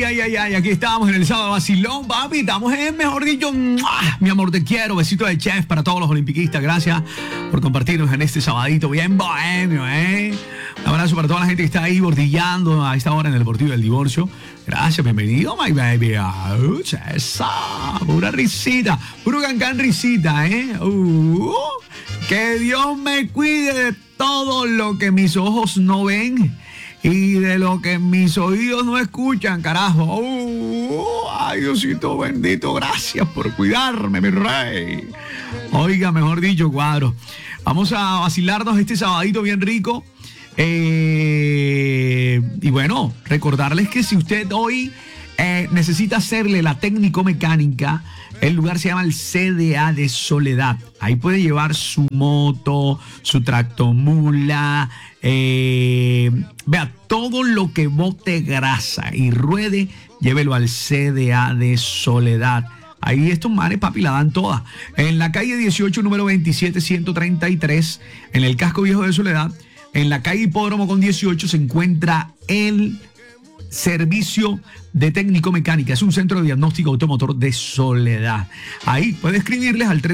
Ay, aquí estamos en el sábado vacilón, papi. Estamos en, mejor dicho, ¡mua! Mi amor, te quiero. Besito de chef para todos los olimpiquistas. Gracias por compartirnos en este sabadito bien bohemio, ¿eh? Un abrazo para toda la gente que está ahí bordillando a esta hora en el Deportivo del Divorcio. Gracias, bienvenido, my baby. Ouch, esa, pura risita, puro cancán risita, ¿eh? Que Dios me cuide de todo lo que mis ojos no ven y de lo que mis oídos no escuchan, carajo. Ay, Diosito bendito, gracias por cuidarme, mi rey. Oiga, mejor dicho, cuadro. Vamos a vacilarnos este sabadito bien rico. Y bueno, recordarles que si usted hoy necesita hacerle la técnico-mecánica, el lugar se llama el CDA de Soledad. Ahí puede llevar su moto, su tractomula, vea, todo lo que bote grasa y ruede, llévelo al CDA de Soledad. Ahí estos manes, papi, la dan todas. En la calle 18, número 27133, en el casco viejo de Soledad, en la calle Hipódromo con 18, se encuentra el servicio de técnico-mecánica. Es un centro de diagnóstico automotor de Soledad. Ahí puede escribirles al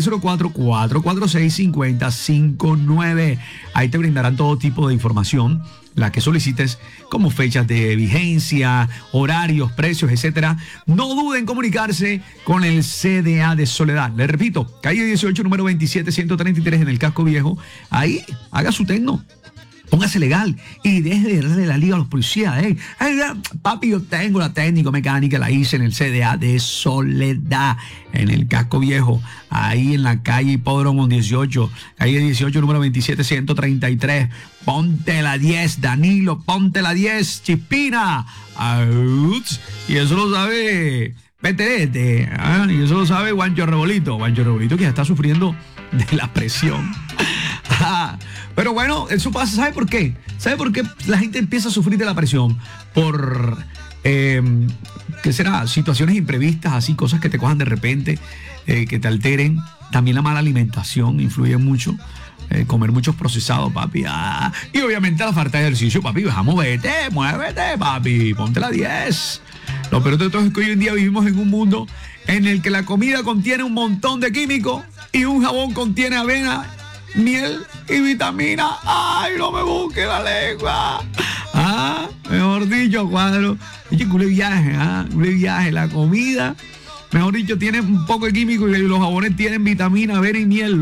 304-446-5059. Ahí te brindarán todo tipo de información, la que solicites, como fechas de vigencia, horarios, precios, etcétera. No duden en comunicarse con el CDA de Soledad. Les repito, calle 18, número 27133, en el casco viejo. Ahí haga su tecno. Póngase legal y deje de darle la liga a los policías. Papi, yo tengo la técnico-mecánica, la hice en el CDA de Soledad, en el casco viejo, ahí en la calle Hipódromo 18, calle 18, número 27133. Ponte la 10, Danilo, ponte la 10, Chispina. Y eso lo sabe Peterete, y eso lo sabe Juancho Rebolito, que ya está sufriendo de la presión. Pero bueno, eso pasa, ¿sabe por qué? ¿Sabe por qué la gente empieza a sufrir de la presión? Por, ¿qué será? Situaciones imprevistas, así, cosas que te cojan de repente, que te alteren. También la mala alimentación influye mucho. Comer muchos procesados, papi. Y obviamente la falta de ejercicio, papi. Movete, muévete, papi. Ponte la 10. Lo peor de todo es que hoy en día vivimos en un mundo en el que la comida contiene un montón de químicos y un jabón contiene avena, miel y vitamina. Ay, no me busque la lengua. Mejor dicho, cuadro. Oye, culé viaje, la comida, mejor dicho, tiene un poco de químico y los jabones tienen vitamina, avena y miel.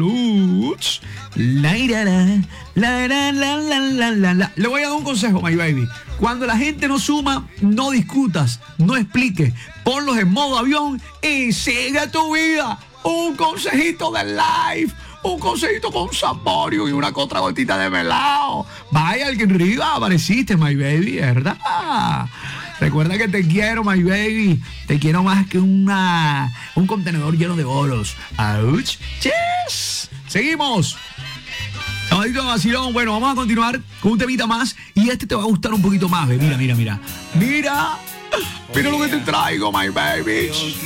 Le voy a dar un consejo, my baby. Cuando la gente no suma, no discutas, no expliques. Ponlos en modo avión y sigue tu vida. Un consejito de life. Un consejito con saborio y una otra gotita de melao. Vaya, alguien arriba, apareciste, my baby, ¿verdad? Recuerda que te quiero, my baby. Te quiero más que un contenedor lleno de oros. ¡Auch! ¡Yes! Seguimos. Sabadito vacilón. Bueno, vamos a continuar con un temita más. Y este te va a gustar un poquito más, baby. Mira. Mira lo que te traigo, my baby.